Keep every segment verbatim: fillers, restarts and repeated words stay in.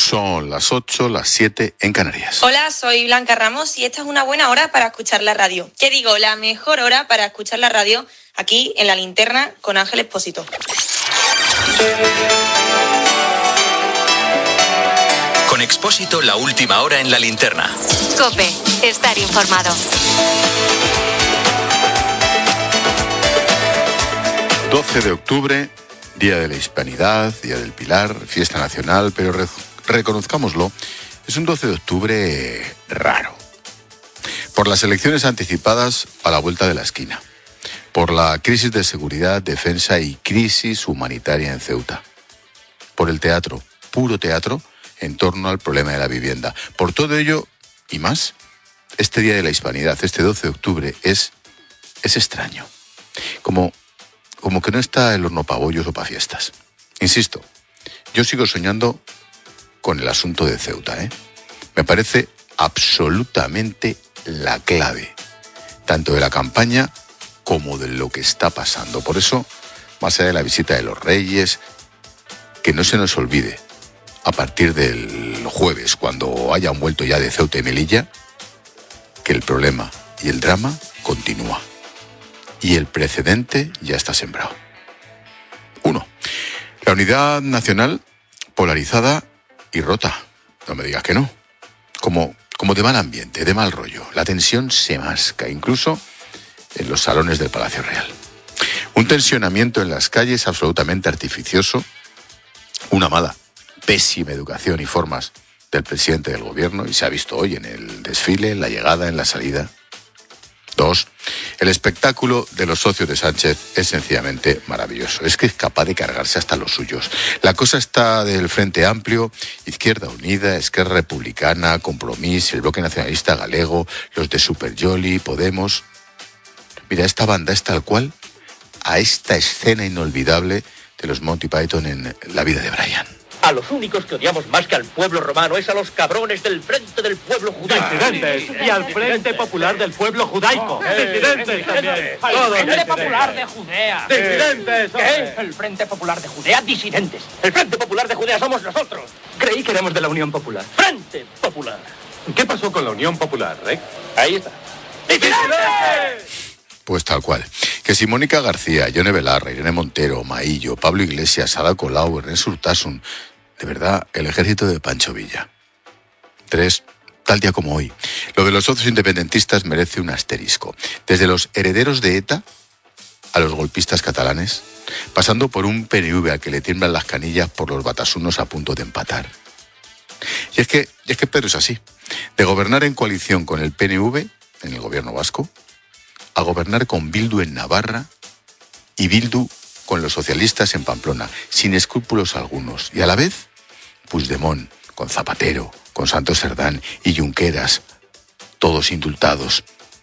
Son las ocho, las siete en Canarias. Hola, soy Blanca Ramos y esta es una buena hora para escuchar la radio. ¿Qué digo? La mejor hora para escuchar la radio aquí en La Linterna con Ángel Expósito. Con Expósito, la última hora en La Linterna. COPE, estar informado. doce de octubre, Día de la Hispanidad, Día del Pilar, fiesta nacional, pero re- reconozcámoslo, es un doce de octubre raro. Por las elecciones anticipadas a la vuelta de la esquina. Por la crisis de seguridad, defensa y crisis humanitaria en Ceuta. Por el teatro, puro teatro, en torno al problema de la vivienda. Por todo ello y más, este Día de la Hispanidad, este doce de octubre, es, es extraño. Como, como que no está el horno para bollos o para fiestas. Insisto, yo sigo soñando con el asunto de Ceuta, ¿eh? Me parece absolutamente la clave, tanto de la campaña como de lo que está pasando. Por eso, más allá de la visita de los Reyes, que no se nos olvide, a partir del jueves, cuando hayan vuelto ya de Ceuta y Melilla, que el problema y el drama continúa. Y el precedente ya está sembrado. Uno, la unidad nacional polarizada y rota. No me digas que no. Como, como de mal ambiente, de mal rollo. La tensión se masca, incluso en los salones del Palacio Real. Un tensionamiento en las calles absolutamente artificioso. Una mala, pésima educación y formas del presidente del gobierno, y se ha visto hoy en el desfile, en la llegada, en la salida. Dos, el espectáculo de los socios de Sánchez es sencillamente maravilloso. Es que es capaz de cargarse hasta los suyos. La cosa está del Frente Amplio, Izquierda Unida, Esquerra Republicana, Compromís, el Bloque Nacionalista Galego, los de Superjolly, Podemos. Mira, esta banda es tal cual a esta escena inolvidable de los Monty Python en La vida de Brian. A los únicos que odiamos más que al pueblo romano es a los cabrones del Frente del Pueblo Judaico. Disidentes. Y al Frente Popular del Pueblo Judaico. Disidentes también. El Frente Popular de Judea. Disidentes. ¿Qué? El Frente Popular de Judea, disidentes. El Frente Popular de Judea somos nosotros. Creí que éramos de la Unión Popular. Frente Popular. ¿Qué pasó con la Unión Popular, Rey? Ahí está. ¡Disidentes! Pues tal cual. Que si Mónica García, Yone Belarra, Irene Montero, Maillo, Pablo Iglesias, Ada Colau, Ernest Urtasun, de verdad, el ejército de Pancho Villa. Tres, tal día como hoy. Lo de los socios independentistas merece un asterisco. Desde los herederos de ETA a los golpistas catalanes, pasando por un P N V al que le tiemblan las canillas por los batasunos a punto de empatar. Y es que, y es que Pedro es así. De gobernar en coalición con el P N V, en el gobierno vasco, a gobernar con Bildu en Navarra y Bildu con los socialistas en Pamplona, sin escrúpulos algunos. Y a la vez, Puigdemont, con Zapatero, con Santos Cerdán y Junqueras, todos indultados,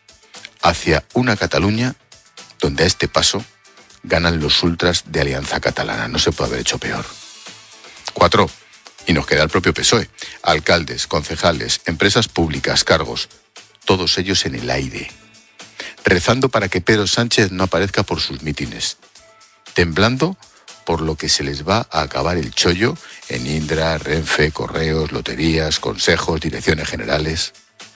hacia una Cataluña donde a este paso ganan los ultras de Alianza Catalana. No se puede haber hecho peor. Cuatro, y nos queda el propio P S O E. Alcaldes, concejales, empresas públicas, cargos, todos ellos en el aire, rezando para que Pedro Sánchez no aparezca por sus mítines, temblando por lo que se les va a acabar el chollo en Indra, Renfe, Correos, loterías, consejos, direcciones generales.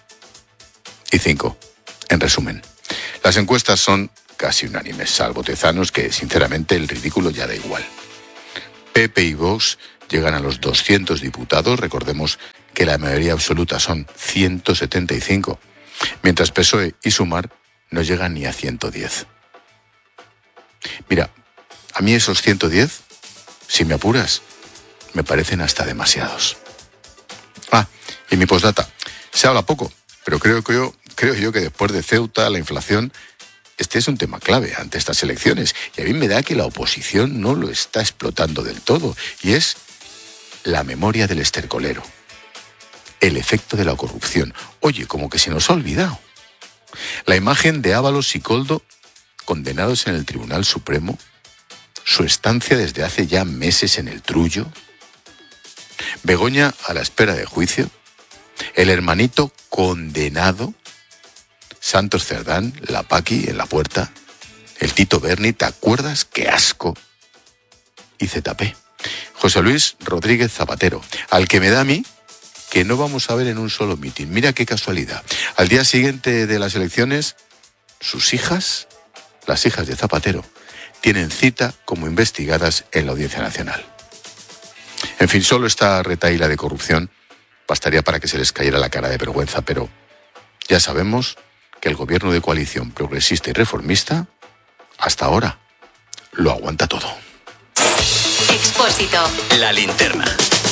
Y cinco, en resumen, las encuestas son casi unánimes, salvo Tezanos, que sinceramente el ridículo ya da igual. P P y Vox llegan a los doscientos diputados, recordemos que la mayoría absoluta son ciento setenta y cinco, mientras P S O E y Sumar no llegan ni a ciento diez. Mira, a mí esos ciento diez, si me apuras, me parecen hasta demasiados. Ah, y mi postdata. Se habla poco, pero creo que yo, creo yo que después de Ceuta, la inflación, este es un tema clave ante estas elecciones. Y a mí me da que la oposición no lo está explotando del todo. Y es la memoria del estercolero. El efecto de la corrupción. Oye, como que se nos ha olvidado. La imagen de Ábalos y Koldo, condenados en el Tribunal Supremo, su estancia desde hace ya meses en el Trullo, Begoña a la espera de juicio, el hermanito condenado, Santos Cerdán, la Paqui en la puerta, el Tito Berni, ¿te acuerdas? ¡Qué asco! Y Z P, José Luis Rodríguez Zapatero, al que me da a mí que no vamos a ver en un solo mitin. Mira qué casualidad. Al día siguiente de las elecciones, sus hijas, las hijas de Zapatero, tienen cita como investigadas en la Audiencia Nacional. En fin, solo esta retahíla de corrupción bastaría para que se les cayera la cara de vergüenza, pero ya sabemos que el gobierno de coalición progresista y reformista, hasta ahora, lo aguanta todo. Expósito. La linterna.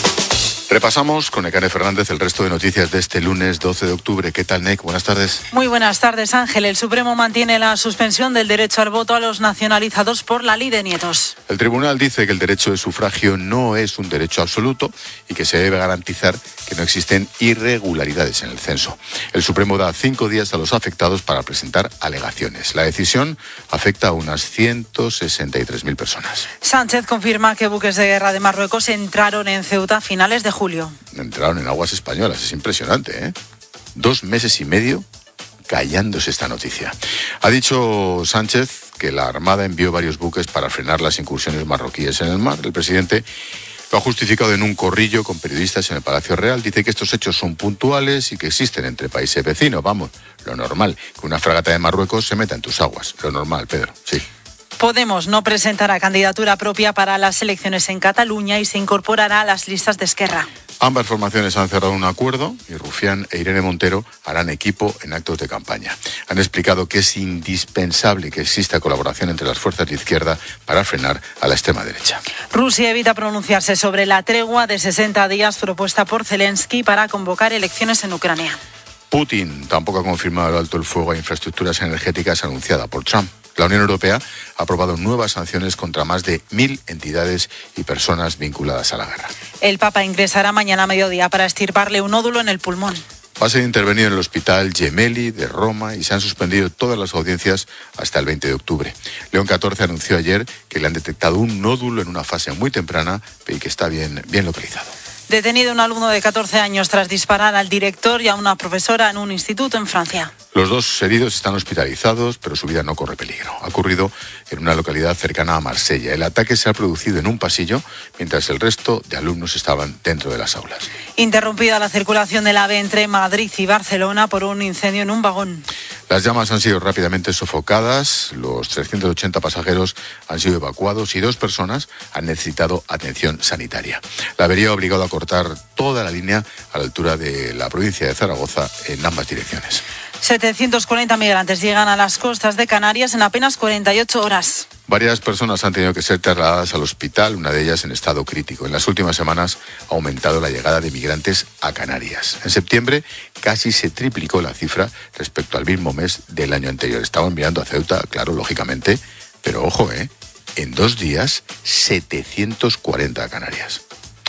Repasamos con Nekane Fernández el resto de noticias de este lunes doce de octubre. ¿Qué tal, Nek? Buenas tardes. Muy buenas tardes, Ángel. El Supremo mantiene la suspensión del derecho al voto a los nacionalizados por la ley de nietos. El tribunal dice que el derecho de sufragio no es un derecho absoluto y que se debe garantizar que no existen irregularidades en el censo. El Supremo da cinco días a los afectados para presentar alegaciones. La decisión afecta a unas ciento sesenta y tres mil personas. Sánchez confirma que buques de guerra de Marruecos entraron en Ceuta a finales de julio. Entraron en aguas españolas, es impresionante, ¿eh? Dos meses y medio callándose esta noticia. Ha dicho Sánchez que la Armada envió varios buques para frenar las incursiones marroquíes en el mar. El presidente lo ha justificado en un corrillo con periodistas en el Palacio Real. Dice que estos hechos son puntuales y que existen entre países vecinos. Vamos, lo normal, que una fragata de Marruecos se meta en tus aguas. Lo normal, Pedro, sí. Podemos no presentará candidatura propia para las elecciones en Cataluña y se incorporará a las listas de Esquerra. Ambas formaciones han cerrado un acuerdo y Rufián e Irene Montero harán equipo en actos de campaña. Han explicado que es indispensable que exista colaboración entre las fuerzas de izquierda para frenar a la extrema derecha. Rusia evita pronunciarse sobre la tregua de sesenta días propuesta por Zelensky para convocar elecciones en Ucrania. Putin tampoco ha confirmado el alto el fuego a infraestructuras energéticas anunciada por Trump. La Unión Europea ha aprobado nuevas sanciones contra más de mil entidades y personas vinculadas a la guerra. El Papa ingresará mañana a mediodía para extirparle un nódulo en el pulmón. Va a ser intervenido en el hospital Gemelli de Roma y se han suspendido todas las audiencias hasta el veinte de octubre. León catorce anunció ayer que le han detectado un nódulo en una fase muy temprana y que está bien, bien localizado. Detenido un alumno de catorce años tras disparar al director y a una profesora en un instituto en Francia. Los dos heridos están hospitalizados, pero su vida no corre peligro. Ha ocurrido en una localidad cercana a Marsella. El ataque se ha producido en un pasillo, mientras el resto de alumnos estaban dentro de las aulas. Interrumpida la circulación del AVE entre Madrid y Barcelona por un incendio en un vagón. Las llamas han sido rápidamente sofocadas, los trescientos ochenta pasajeros han sido evacuados y dos personas han necesitado atención sanitaria. La avería ha obligado a cortar toda la línea a la altura de la provincia de Zaragoza en ambas direcciones. setecientos cuarenta migrantes llegan a las costas de Canarias en apenas cuarenta y ocho horas. Varias personas han tenido que ser trasladadas al hospital, una de ellas en estado crítico. En las últimas semanas ha aumentado la llegada de migrantes a Canarias. En septiembre casi se triplicó la cifra respecto al mismo mes del año anterior. Estaban enviando a Ceuta, claro, lógicamente, pero ojo, ¿eh? En dos días, setecientos cuarenta a Canarias.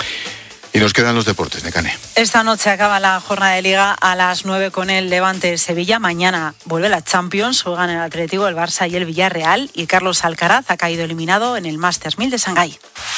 Y nos quedan los deportes, Nekane. Esta noche acaba la jornada de Liga a las nueve con el Levante Sevilla. Mañana vuelve la Champions, juegan el Atlético, el Barça y el Villarreal. Y Carlos Alcaraz ha caído eliminado en el Masters mil de Shanghái.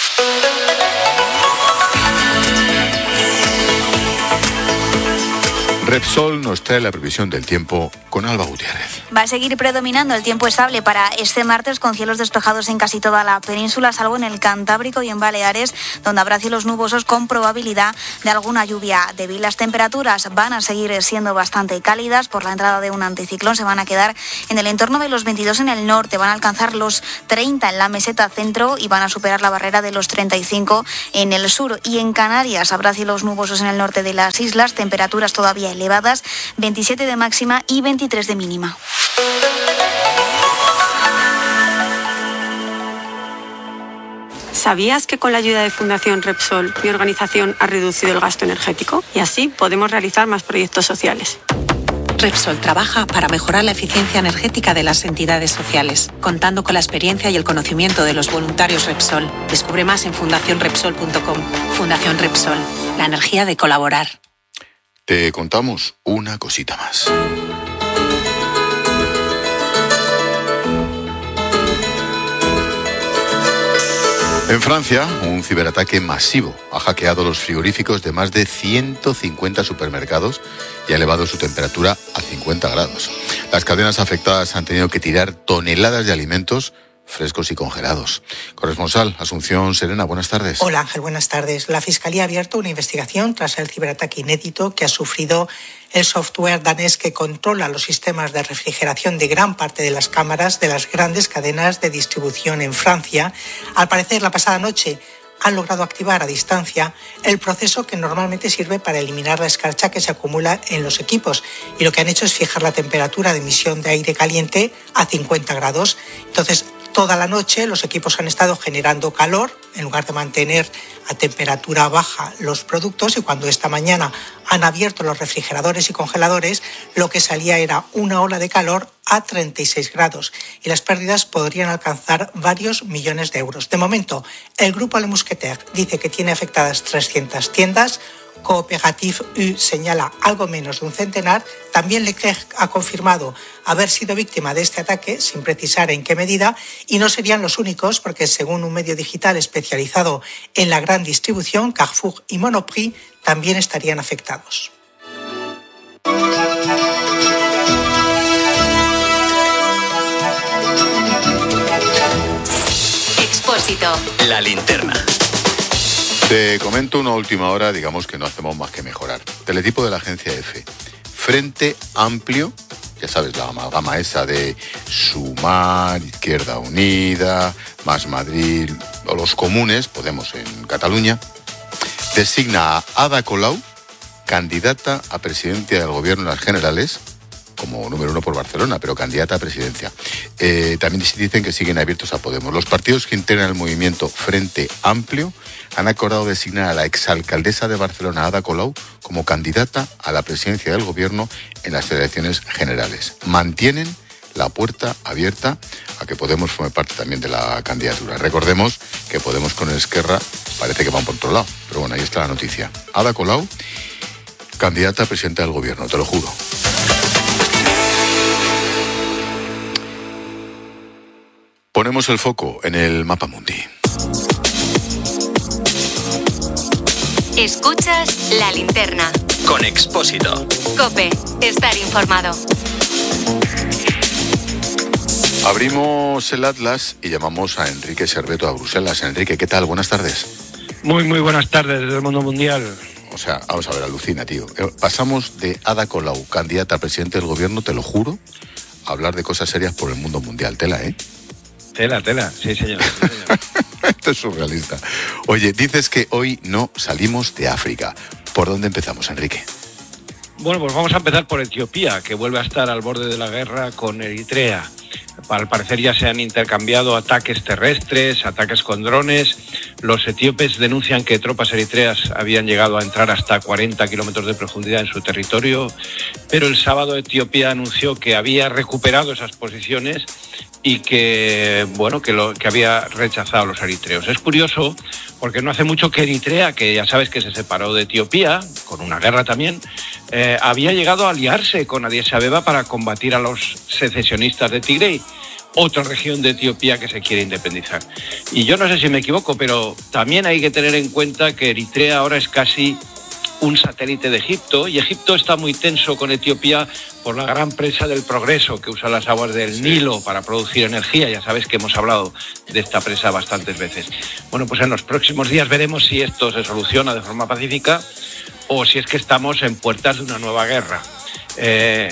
Repsol nos trae la previsión del tiempo con Alba Gutiérrez. Va a seguir predominando el tiempo estable para este martes con cielos despejados en casi toda la península, salvo en el Cantábrico y en Baleares, donde habrá cielos nubosos con probabilidad de alguna lluvia débil. Las temperaturas van a seguir siendo bastante cálidas por la entrada de un anticiclón. Se van a quedar en el entorno de los veintidós en el norte, van a alcanzar los treinta en la meseta centro y van a superar la barrera de los treinta y cinco en el sur. Y en Canarias habrá cielos nubosos en el norte de las islas, temperaturas todavía elevadas, veintisiete de máxima y veintitrés de mínima. ¿Sabías que con la ayuda de Fundación Repsol, mi organización ha reducido el gasto energético? Y así podemos realizar más proyectos sociales. Repsol trabaja para mejorar la eficiencia energética de las entidades sociales, contando con la experiencia y el conocimiento de los voluntarios Repsol. Descubre más en fundación repsol punto com. Fundación Repsol, la energía de colaborar. Te contamos una cosita más. En Francia, un ciberataque masivo ha hackeado los frigoríficos de más de ciento cincuenta supermercados y ha elevado su temperatura a cincuenta grados. Las cadenas afectadas han tenido que tirar toneladas de alimentos frescos y congelados. Corresponsal, Asunción Serena, buenas tardes. Hola Ángel, buenas tardes. La Fiscalía ha abierto una investigación tras el ciberataque inédito que ha sufrido el software danés que controla los sistemas de refrigeración de gran parte de las cámaras de las grandes cadenas de distribución en Francia. Al parecer, la pasada noche han logrado activar a distancia el proceso que normalmente sirve para eliminar la escarcha que se acumula en los equipos, y lo que han hecho es fijar la temperatura de emisión de aire caliente a cincuenta grados. Entonces, toda la noche los equipos han estado generando calor en lugar de mantener a temperatura baja los productos, y cuando esta mañana han abierto los refrigeradores y congeladores, lo que salía era una ola de calor a treinta y seis grados, y las pérdidas podrían alcanzar varios millones de euros. De momento, el grupo Le Mousquetaire dice que tiene afectadas trescientas tiendas. Cooperative U señala algo menos de un centenar. También Leclerc ha confirmado haber sido víctima de este ataque, sin precisar en qué medida, y no serían los únicos, porque según un medio digital especializado en la gran distribución, Carrefour y Monoprix también estarían afectados. Expósito. La linterna. Te comento una última hora, digamos que no hacemos más que mejorar. Teletipo de la agencia EFE. Frente Amplio, ya sabes, la amalgama esa de Sumar, Izquierda Unida, Más Madrid, o los comunes, Podemos en Cataluña, designa a Ada Colau candidata a presidenta del gobierno en las generales, como número uno por Barcelona, pero candidata a presidencia. Eh, también dicen que siguen abiertos a Podemos. Los partidos que integran el movimiento Frente Amplio han acordado designar a la exalcaldesa de Barcelona, Ada Colau, como candidata a la presidencia del gobierno en las elecciones generales. Mantienen la puerta abierta a que Podemos forme parte también de la candidatura. Recordemos que Podemos con Esquerra parece que van por otro lado, pero bueno, ahí está la noticia. Ada Colau, candidata a presidenta del gobierno, te lo juro. Ponemos el foco en el mapa mundi. Escuchas La Linterna. Con Expósito. COPE. Estar informado. Abrimos el Atlas y llamamos a Enrique Serveto a Bruselas. Enrique, ¿qué tal? Buenas tardes. Muy, muy buenas tardes desde el mundo mundial. O sea, vamos a ver, alucina, tío. Pasamos de Ada Colau, candidata a presidente del gobierno, te lo juro, a hablar de cosas serias por el mundo mundial. Tela, ¿eh? Tela, tela, sí señor. Sí, señor. Esto es surrealista. Oye, dices que hoy no salimos de África. ¿Por dónde empezamos, Enrique? Bueno, pues vamos a empezar por Etiopía, que vuelve a estar al borde de la guerra con Eritrea. Al parecer ya se han intercambiado ataques terrestres, ataques con drones. Los etíopes denuncian que tropas eritreas habían llegado a entrar hasta cuarenta kilómetros de profundidad en su territorio, pero el sábado Etiopía anunció que había recuperado esas posiciones y que, bueno, que, lo, que había rechazado a los eritreos. Es curioso porque no hace mucho que Eritrea, que ya sabes que se separó de Etiopía, con una guerra también, eh, había llegado a aliarse con Addis Abeba para combatir a los secesionistas de Tigray, otra región de Etiopía que se quiere independizar. Y yo no sé si me equivoco, pero también hay que tener en cuenta que Eritrea ahora es casi un satélite de Egipto, y Egipto está muy tenso con Etiopía por la gran presa del Progreso, que usa las aguas del Nilo para producir energía. Ya sabes que hemos hablado de esta presa bastantes veces. Bueno, pues en los próximos días veremos si esto se soluciona de forma pacífica o si es que estamos en puertas de una nueva guerra. Eh,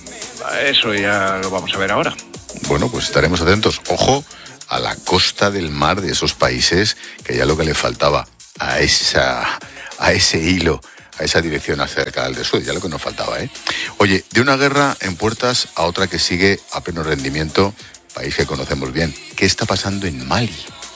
eso ya lo vamos a ver ahora. Bueno, pues estaremos atentos. Ojo a la costa del mar de esos países, que ya lo que le faltaba a esa, a ese hilo, a esa dirección hacia el canal de Suez, ya lo que nos faltaba, ¿eh? Oye, de una guerra en puertas a otra que sigue a pleno rendimiento, país que conocemos bien. ¿Qué está pasando en Mali?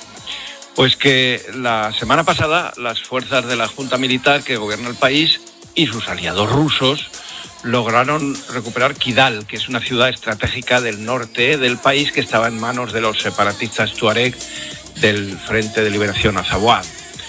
Pues que la semana pasada las fuerzas de la Junta Militar que gobierna el país y sus aliados rusos lograron recuperar Kidal, que es una ciudad estratégica del norte del país que estaba en manos de los separatistas tuareg del Frente de Liberación Azawad.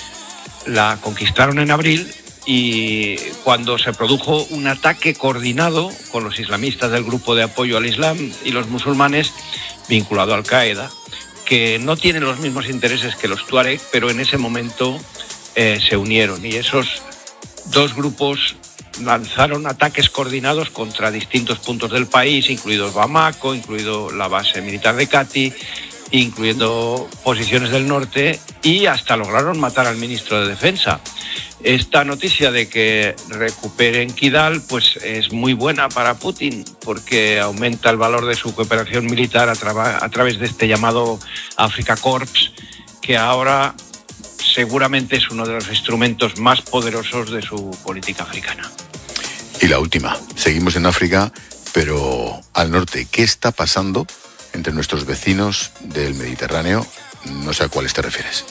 La conquistaron en abril y cuando se produjo un ataque coordinado con los islamistas del grupo de apoyo al Islam y los musulmanes vinculado a Al-Qaeda, que no tienen los mismos intereses que los tuareg, pero en ese momento eh, se unieron, y esos dos grupos lanzaron ataques coordinados contra distintos puntos del país, incluido Bamako, incluido la base militar de Kati, incluyendo posiciones del norte, y hasta lograron matar al ministro de Defensa. Esta noticia de que recuperen Kidal pues es muy buena para Putin, porque aumenta el valor de su cooperación militar a, tra- a través de este llamado Africa Corps, que ahora seguramente es uno de los instrumentos más poderosos de su política africana. Y la última, seguimos en África, pero al norte. ¿Qué está pasando entre nuestros vecinos del Mediterráneo? No sé a cuáles te refieres.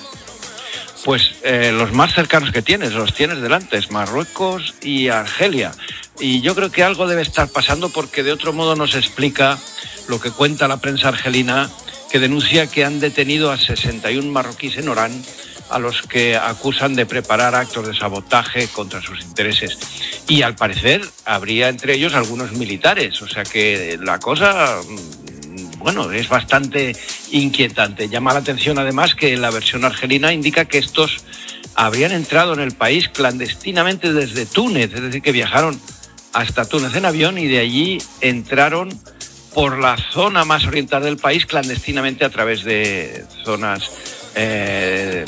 Pues eh, los más cercanos que tienes, los tienes delante, es Marruecos y Argelia. Y yo creo que algo debe estar pasando, porque de otro modo no se explica lo que cuenta la prensa argelina, que denuncia que han detenido a sesenta y uno marroquíes en Orán, a los que acusan de preparar actos de sabotaje contra sus intereses. Y al parecer habría entre ellos algunos militares, o sea que la cosa, bueno, es bastante inquietante. Llama la atención además que la versión argelina indica que estos habrían entrado en el país clandestinamente desde Túnez, es decir, que viajaron hasta Túnez en avión y de allí entraron por la zona más oriental del país clandestinamente a través de zonas eh,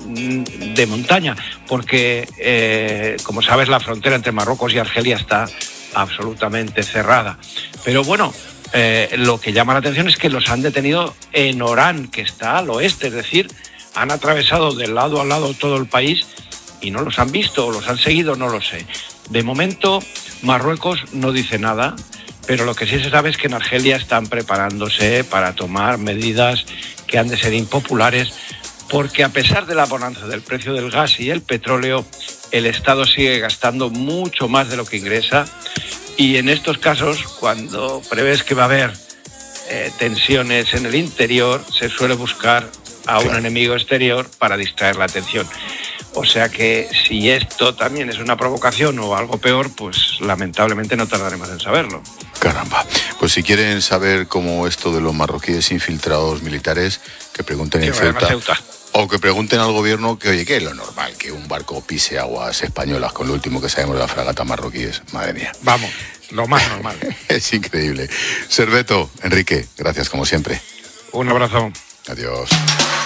de montaña, porque eh, como sabes, la frontera entre Marruecos y Argelia está absolutamente cerrada. Pero bueno, eh, lo que llama la atención es que los han detenido en Orán, que está al oeste, es decir, han atravesado de lado a lado todo el país y no los han visto o los han seguido, no lo sé. De momento Marruecos no dice nada, pero lo que sí se sabe es que en Argelia están preparándose para tomar medidas que han de ser impopulares, porque a pesar de la bonanza del precio del gas y el petróleo, el Estado sigue gastando mucho más de lo que ingresa, y en estos casos, cuando prevés que va a haber eh, tensiones en el interior, se suele buscar a un enemigo exterior para distraer la atención. O sea que si esto también es una provocación o algo peor, pues lamentablemente no tardaremos en saberlo. Caramba. Pues si quieren saber cómo esto de los marroquíes infiltrados militares, que pregunten en Ceuta. O que pregunten al gobierno que, oye, ¿qué es lo normal? Que un barco pise aguas españolas con lo último que sabemos de la fragata marroquíes. Madre mía. Vamos, lo más normal. Es increíble. Serveto, Enrique, gracias como siempre. Un abrazo. Adiós.